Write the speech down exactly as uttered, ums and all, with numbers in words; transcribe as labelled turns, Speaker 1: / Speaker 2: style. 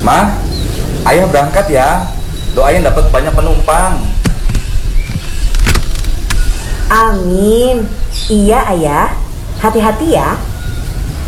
Speaker 1: Ma, ayah berangkat ya. Doain dapat banyak penumpang.
Speaker 2: Amin. Iya ayah, hati-hati ya.